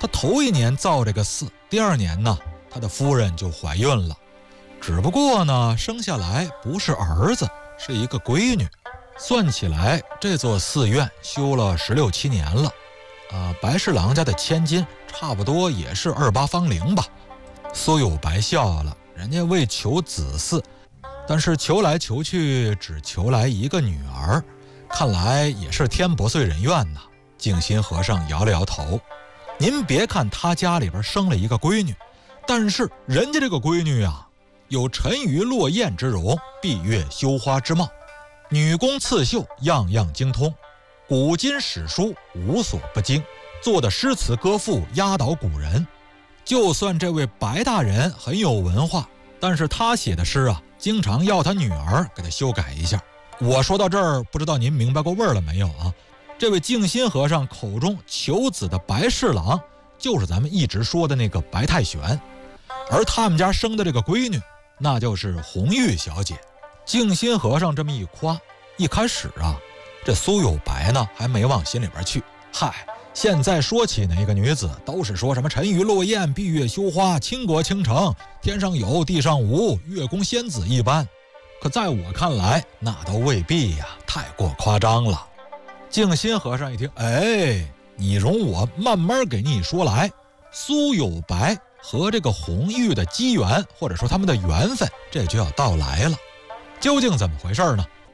他头一年造这个寺，第二年呢，他的夫人就怀孕了，只不过呢，生下来不是儿子，是一个闺女。算起来，这座寺院修了16、17年了，白侍郎家的千金差不多也是28芳龄吧。苏有白笑了，人家为求子嗣，但是求来求去只求来一个女儿，看来也是天不遂人愿呐。静心和尚摇了摇头，您别看他家里边生了一个闺女，但是人家这个闺女啊，有沉鱼落雁之容，闭月羞花之貌，女工刺绣样样精通，古今史书无所不精，做的诗词歌赋压倒古人。就算这位白大人很有文化，但是他写的诗啊，经常要他女儿给他修改一下。我说到这儿，不知道您明白过味儿了没有啊？这位静心和尚口中求子的白侍郎，就是咱们一直说的那个白太玄，而他们家生的这个闺女，那就是红玉小姐。静心和尚这么一夸，一开始啊，这苏有白呢还没往心里边去。嗨，现在说起那个女子，都是说什么沉鱼落雁、闭月羞花、倾国倾城，天上有地上无，月宫仙子一般。可在我看来，那都未必呀，太过夸张了。静心和尚一听，你容我慢慢给你说来。苏有白和这个红玉的机缘，或者说他们的缘分，这就要到来了。究竟怎么回事呢？